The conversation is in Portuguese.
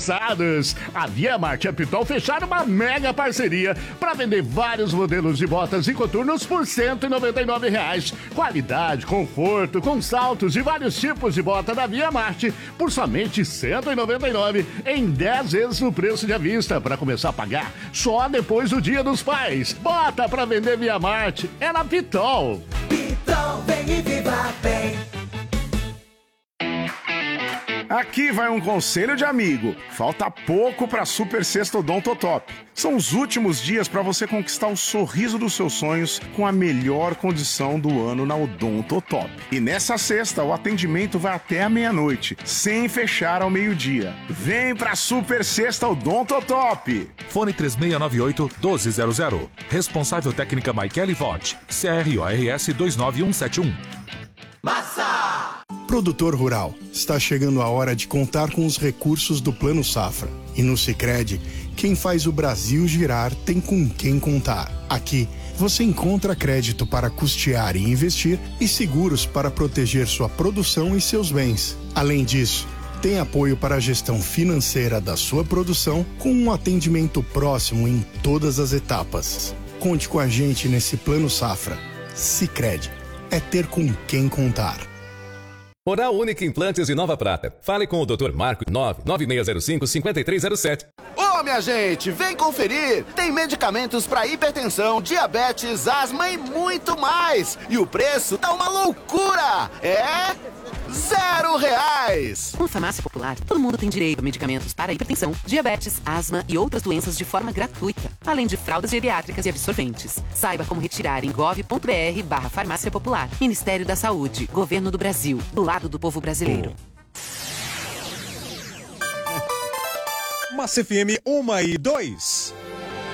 calçados. A Via Marte e a Pitol fecharam uma mega parceria para vender vários modelos de botas e coturnos por R$ 199. Qualidade, conforto, com saltos e vários tipos de bota da Via Marte por somente R$ 199 em 10 vezes no preço de à vista para começar a pagar só depois do Dia dos Pais. Bota para vender Via Marte é na Pitol. Pitol, vem e viva bem. Aqui vai um conselho de amigo. Falta pouco para Super Sexta Odontotop. São os últimos dias para você conquistar o sorriso dos seus sonhos com a melhor condição do ano na Odontotop. E nessa sexta, o atendimento vai até a meia-noite, sem fechar ao meio-dia. Vem pra Super Sexta Odontotop. Fone 3698-1200. Responsável técnica Maikele Vott. CRORS 29171. Massa! Produtor rural, está chegando a hora de contar com os recursos do Plano Safra. E no Sicredi, quem faz o Brasil girar tem com quem contar. Aqui, você encontra crédito para custear e investir e seguros para proteger sua produção e seus bens. Além disso, tem apoio para a gestão financeira da sua produção com um atendimento próximo em todas as etapas. Conte com a gente nesse Plano Safra. Sicredi, é ter com quem contar. Oral Única Implantes de Nova Prata. Fale com o Dr. Marco 99605-5307. Ô, minha gente, vem conferir! Tem medicamentos para hipertensão, diabetes, asma e muito mais! E o preço tá uma loucura! É... R$0! Com a Farmácia Popular, todo mundo tem direito a medicamentos para hipertensão, diabetes, asma e outras doenças de forma gratuita, além de fraldas geriátricas e absorventes. Saiba como retirar em gov.br/Farmácia Popular. Ministério da Saúde, Governo do Brasil, do lado do povo brasileiro. Massa FM 1 e 2.